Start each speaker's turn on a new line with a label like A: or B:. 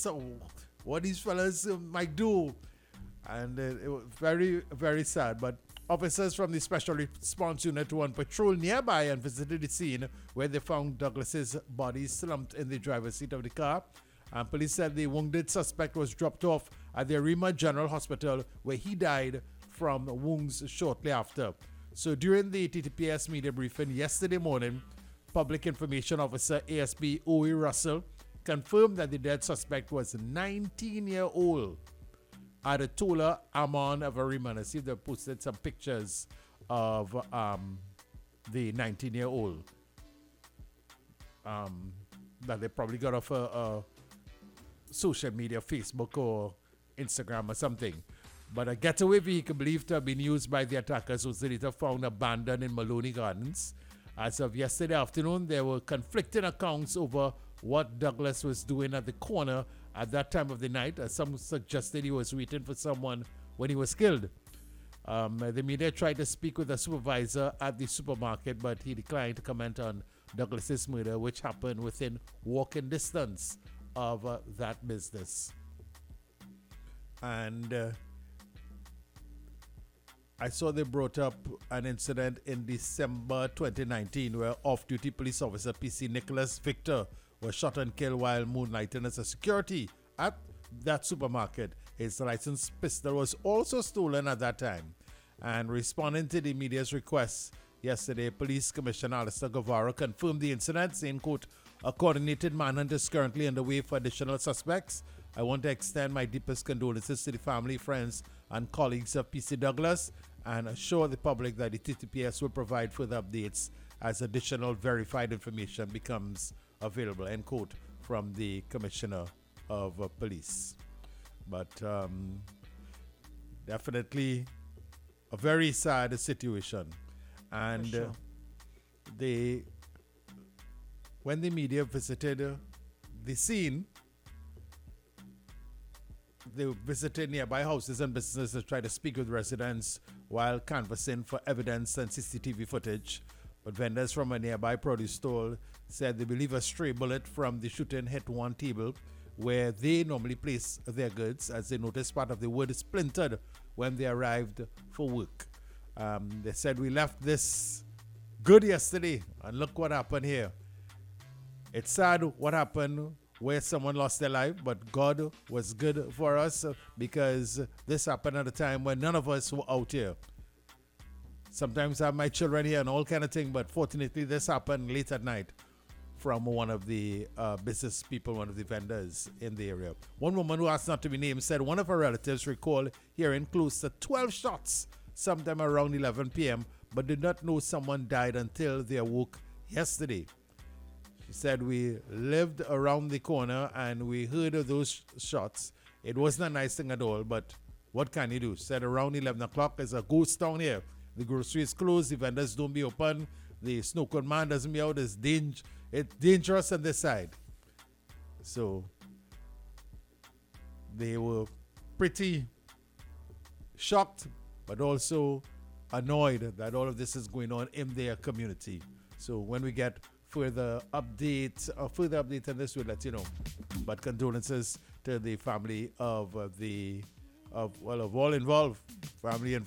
A: what these fellas might do. And it was very, very sad. But officers from the Special Response Unit were on patrol nearby and visited the scene where they found Douglas's body slumped in the driver's seat of the car. And police said the wounded suspect was dropped off at the Arima General Hospital, where he died from wounds shortly after. So during the TTPS media briefing yesterday morning, Public Information Officer ASP Owe Russell confirmed that the dead suspect was 19-year-old Adetola Amon of Arima. I see they posted some pictures of the 19-year-old that they probably got off a social media, Facebook or Instagram or something. But a getaway vehicle believed to have been used by the attackers was later found abandoned in Maloney Gardens. As of yesterday afternoon, there were conflicting accounts over what Douglas was doing at the corner at that time of the night. Some suggested he was waiting for someone when he was killed. The media tried to speak with a supervisor at the supermarket, but he declined to comment on Douglas's murder, which happened within walking distance of that business. And I saw they brought up an incident in December 2019 where off-duty police officer PC Nicholas Victor was shot and killed while moonlighting as a security at that supermarket. His licensed pistol was also stolen at that time. And responding to the media's request yesterday, Police Commissioner Alistair Guevara confirmed the incident, saying, quote, "A coordinated manhunt is currently underway for additional suspects. I want to extend my deepest condolences to the family, friends, and colleagues of PC Douglas and assure the public that the TTPS will provide further updates as additional verified information becomes available," end quote, from the Commissioner of Police. But definitely a very sad situation. And
B: sure.
A: When the media visited the scene, they visited nearby houses and businesses to try to speak with residents while canvassing for evidence and CCTV footage. But vendors from a nearby produce store said they believe a stray bullet from the shooting hit one table where they normally place their goods, as they noticed part of the wood splintered when they arrived for work. They said, "We left this good yesterday and look what happened here." It's sad what happened where someone lost their life, but God was good for us because this happened at a time when none of us were out here. Sometimes I have my children here and all kind of thing, but fortunately this happened late at night from one of the business people, one of the vendors in the area. One woman who asked not to be named said one of her relatives recalled hearing close to 12 shots sometime around 11 p.m., but did not know someone died until they awoke yesterday. She said, "We lived around the corner and we heard of those shots. It wasn't a nice thing at all, but what can you do?" She said around 11 o'clock, there's a ghost town here. The grocery is closed, the vendors don't be open, the snow cone man doesn't be out, it's dangerous on this side. So they were pretty shocked, but also annoyed that all of this is going on in their community. So when we get further updates on this, we'll let you know. But condolences to the family of all involved, family and